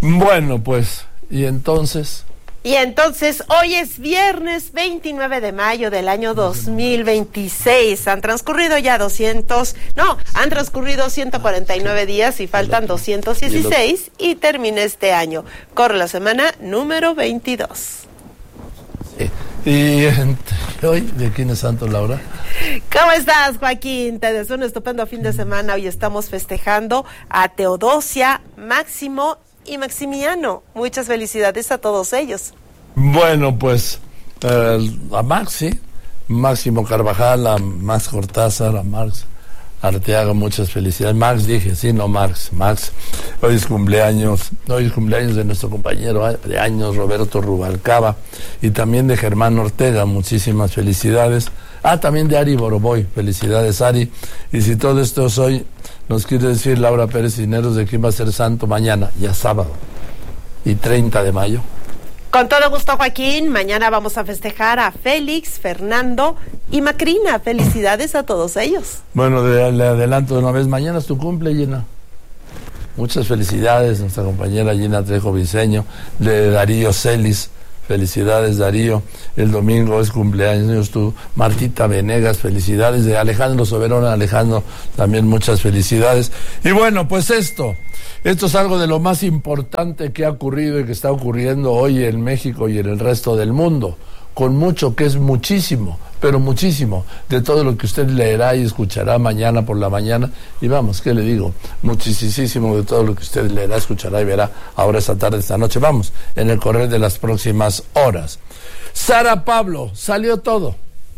Bueno, pues, y entonces hoy es viernes 29 de mayo del año 2026. Han transcurrido 149 días y faltan 216 y termina este año. Corre la semana número 22. ¿Y hoy de quién es santo, Laura? ¿Cómo estás, Joaquín? Te deseo un estupendo fin de semana. Hoy estamos festejando a Teodosia, Máximo y Maximiano. Muchas felicidades a todos ellos. Bueno, pues a Maxi, Máximo Carvajal, a Max Cortázar, a Max Arteaga, muchas felicidades. Max dije, sí, no Max. Hoy es cumpleaños de nuestro compañero de años, Roberto Rubalcaba, y también de Germán Ortega, muchísimas felicidades. También de Ari Boroboy, felicidades Ari. Y si todo esto es hoy, nos quiere decir Laura Pérez Cisneros de quién va a ser santo mañana, ya sábado, y 30 de mayo. Con todo gusto, Joaquín. Mañana vamos a festejar a Félix, Fernando y Macrina. Felicidades a todos ellos. Bueno, le adelanto de una vez, mañana es tu cumple, Gina. Muchas felicidades, nuestra compañera Gina Trejo Viseño, de Darío Celis. Felicidades, Darío. El domingo es cumpleaños tú. Martita Venegas, felicidades. De Alejandro Soberón, Alejandro, también muchas felicidades. Y bueno, pues esto es algo de lo más importante que ha ocurrido y que está ocurriendo hoy en México y en el resto del mundo, con mucho, que es muchísimo, pero muchísimo, de todo lo que usted leerá y escuchará mañana por la mañana. Y vamos, ¿qué le digo? Muchísimo de todo lo que usted leerá, escuchará y verá ahora, esta tarde, esta noche. Vamos, en el correr de las próximas horas. Sara Pablo, salió todo.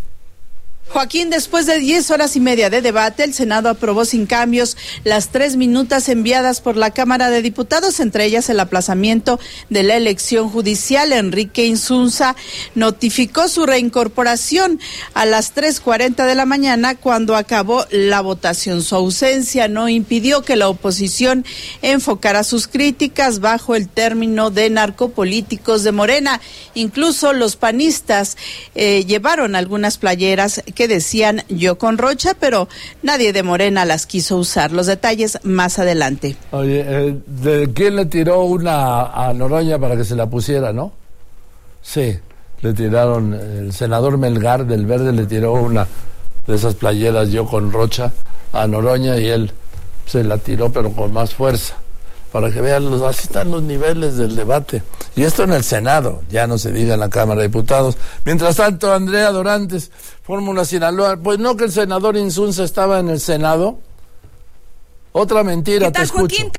Joaquín, después de 10 horas y media de debate, el Senado aprobó sin cambios las 3 minutas enviadas por la Cámara de Diputados, entre ellas el aplazamiento de la elección judicial. Enrique Insunza notificó su reincorporación a las 3:40 de la mañana cuando acabó la votación. Su ausencia no impidió que la oposición enfocara sus críticas bajo el término de narcopolíticos de Morena. Incluso los panistas llevaron algunas playeras que decían "Yo con Rocha", pero nadie de Morena las quiso usar. Los detalles más adelante. Oye, ¿de quién le tiró una a Noroña para que se la pusiera, no? Sí, le tiraron, el senador Melgar del Verde le tiró una de esas playeras "Yo con Rocha" a Noroña y él se la tiró, pero con más fuerza. Para que vean, así están los niveles del debate. Y esto en el Senado, ya no se diga en la Cámara de Diputados. Mientras tanto, Andrea Dorantes, Fórmula Sinaloa. Pues no, que el senador Insunza estaba en el Senado. Otra mentira, te escucho. Joaquín?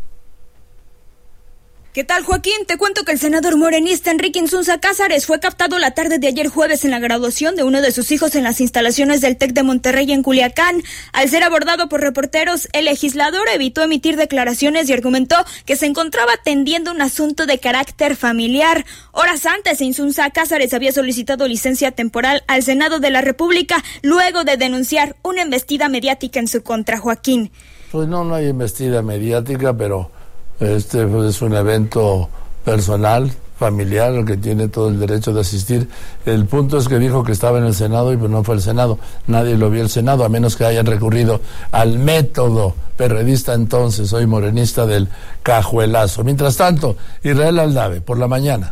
¿Qué tal, Joaquín? Te cuento que el senador morenista Enrique Insunza Cázares fue captado la tarde de ayer jueves en la graduación de uno de sus hijos en las instalaciones del TEC de Monterrey en Culiacán. Al ser abordado por reporteros, el legislador evitó emitir declaraciones y argumentó que se encontraba atendiendo un asunto de carácter familiar. Horas antes, Insunza Cázares había solicitado licencia temporal al Senado de la República luego de denunciar una embestida mediática en su contra, Joaquín. Pues no hay embestida mediática, pero este es un evento personal, familiar, al que tiene todo el derecho de asistir. El punto es que dijo que estaba en el Senado y pues no fue el Senado. Nadie lo vio el Senado, a menos que hayan recurrido al método perredista entonces, hoy morenista, del cajuelazo. Mientras tanto, Israel Aldave, por la mañana.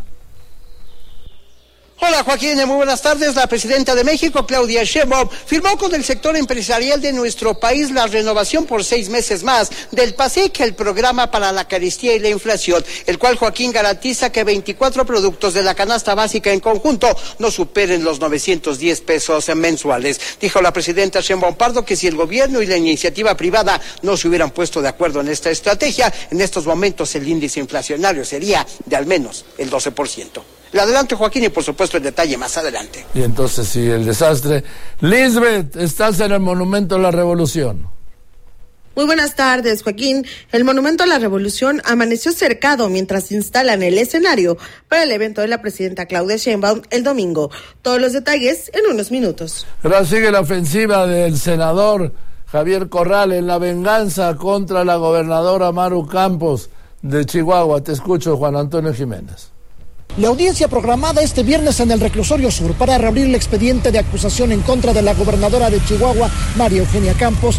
Hola Joaquín, muy buenas tardes. La presidenta de México, Claudia Sheinbaum, firmó con el sector empresarial de nuestro país la renovación por 6 meses más del PASIC, el programa para la carestía y la inflación, el cual, Joaquín, garantiza que 24 productos de la canasta básica en conjunto no superen los 910 pesos mensuales. Dijo la presidenta Sheinbaum Pardo que si el gobierno y la iniciativa privada no se hubieran puesto de acuerdo en esta estrategia, en estos momentos el índice inflacionario sería de al menos el 12%. Le adelanto, Joaquín, y por supuesto el detalle más adelante. Y entonces sí, el desastre. Lisbeth, estás en el Monumento a la Revolución. Muy buenas tardes, Joaquín. El Monumento a la Revolución amaneció cercado mientras instalan el escenario para el evento de la presidenta Claudia Sheinbaum el domingo. Todos los detalles en unos minutos. Ahora sigue la ofensiva del senador Javier Corral en la venganza contra la gobernadora Maru Campos de Chihuahua. Te escucho, Juan Antonio Jiménez. La audiencia programada este viernes en el Reclusorio Sur para reabrir el expediente de acusación en contra de la gobernadora de Chihuahua, María Eugenia Campos,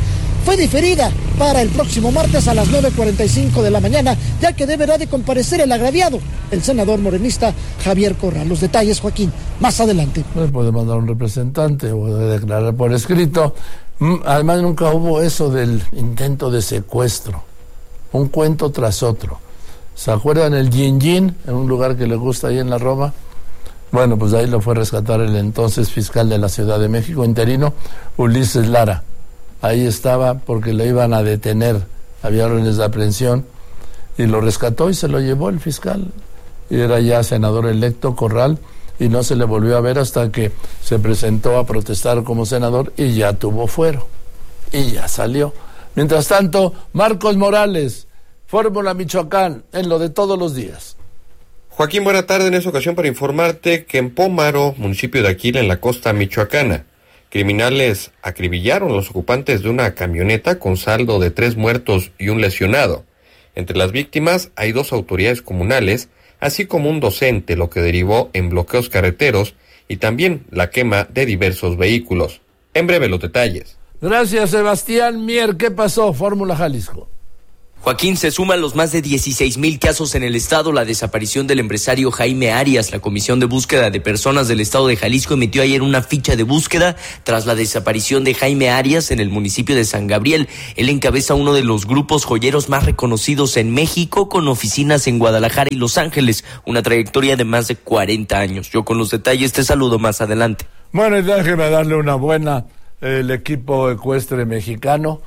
fue diferida para el próximo martes a las 9:45 de la mañana, ya que deberá de comparecer el agraviado, el senador morenista Javier Corral. Los detalles, Joaquín, más adelante. Puede mandar un representante o declarar por escrito. Además, nunca hubo eso del intento de secuestro. Un cuento tras otro. ¿Se acuerdan el Yin Yin, en un lugar que le gusta ahí en la Roma? Bueno, pues ahí lo fue a rescatar el entonces fiscal de la Ciudad de México, interino, Ulises Lara. Ahí estaba porque le iban a detener, había órdenes de aprehensión, y lo rescató y se lo llevó el fiscal. Y era ya senador electo Corral, y no se le volvió a ver hasta que se presentó a protestar como senador y ya tuvo fuero. Y ya salió. Mientras tanto, Marcos Morales, Fórmula Michoacán, en lo de todos los días. Joaquín, buena tarde. En esta ocasión para informarte que en Pómaro, municipio de Aquila, en la costa michoacana, criminales acribillaron a los ocupantes de una camioneta con saldo de 3 muertos y un lesionado. Entre las víctimas hay 2 autoridades comunales, así como un docente, lo que derivó en bloqueos carreteros y también la quema de diversos vehículos. En breve los detalles. Gracias, Sebastián Mier. ¿Qué pasó? Fórmula Jalisco. Joaquín, se suman los más de 16,000 casos en el estado, la desaparición del empresario Jaime Arias. La Comisión de Búsqueda de Personas del estado de Jalisco emitió ayer una ficha de búsqueda tras la desaparición de Jaime Arias en el municipio de San Gabriel. Él encabeza uno de los grupos joyeros más reconocidos en México, con oficinas en Guadalajara y Los Ángeles, una trayectoria de más de 40 años. Yo con los detalles te saludo más adelante. Bueno, y déjeme darle una buena. El equipo ecuestre mexicano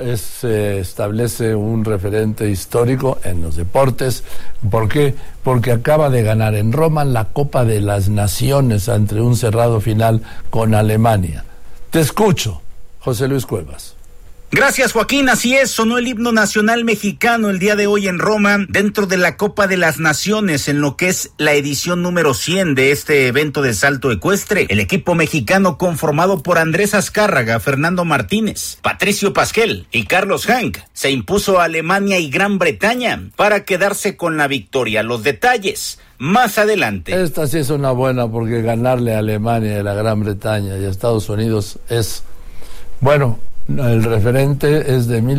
establece un referente histórico en los deportes. ¿Por qué? Porque acaba de ganar en Roma la Copa de las Naciones ante un cerrado final con Alemania. Te escucho, José Luis Cuevas. Gracias, Joaquín. Así es, sonó el himno nacional mexicano el día de hoy en Roma, dentro de la Copa de las Naciones, en lo que es la edición número 100 de este evento de salto ecuestre. El equipo mexicano, conformado por Andrés Azcárraga, Fernando Martínez, Patricio Pasquel y Carlos Hank, se impuso a Alemania y Gran Bretaña para quedarse con la victoria. Los detalles más adelante. Esta sí es una buena, porque ganarle a Alemania y a la Gran Bretaña y a Estados Unidos es, bueno, el referente es de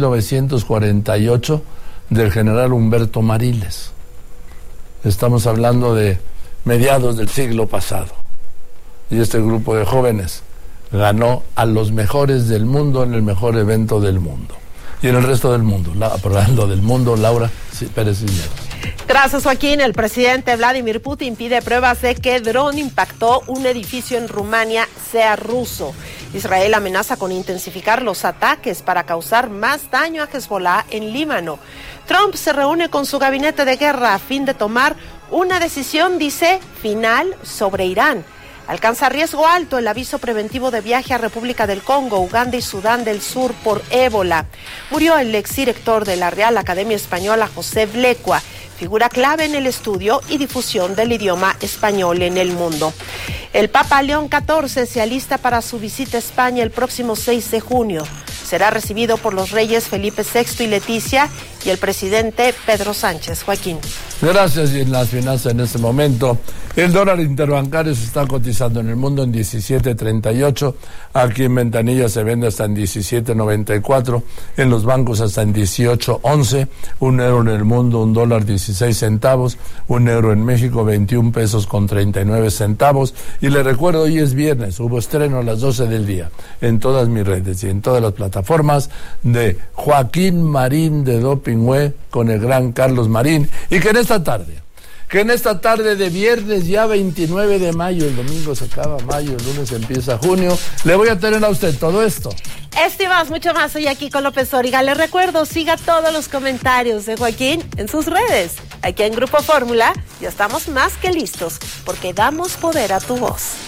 1948 del general Humberto Mariles. Estamos hablando de mediados del siglo pasado. Y este grupo de jóvenes ganó a los mejores del mundo en el mejor evento del mundo. Y en el resto del mundo, hablando del mundo, Laura Pérez Cisneros. Gracias, Joaquín. El presidente Vladimir Putin pide pruebas de que dron impactó un edificio en Rumania sea ruso. Israel amenaza con intensificar los ataques para causar más daño a Hezbollah en Líbano. Trump se reúne con su gabinete de guerra a fin de tomar una decisión, dice, final sobre Irán. Alcanza riesgo alto el aviso preventivo de viaje a República del Congo, Uganda y Sudán del Sur por ébola. Murió el exdirector de la Real Academia Española, José Blecua, figura clave en el estudio y difusión del idioma español en el mundo. El Papa León XIV se alista para su visita a España el próximo 6 de junio. Será recibido por los reyes Felipe VI y Leticia y el presidente Pedro Sánchez. Joaquín. Gracias. Y en las finanzas en este momento, el dólar interbancario se está cotizando en el mundo en 17.38, aquí en Ventanilla se vende hasta en 17.94, en los bancos hasta en 18.11, un euro en el mundo, un dólar 16 centavos, un euro en México 21 pesos con 39 centavos. Y le recuerdo, hoy es viernes, hubo estreno a las 12 del día en todas mis redes y en todas las plataformas de Joaquín Marín de Dopingüe con el gran Carlos Marín, y que en esta tarde de viernes, ya 29 de mayo, el domingo se acaba mayo, el lunes empieza junio, le voy a tener a usted todo esto. Esto y más, mucho más, hoy aquí con López Dóriga. Le recuerdo, siga todos los comentarios de Joaquín en sus redes. Aquí en Grupo Fórmula ya estamos más que listos, porque damos poder a tu voz.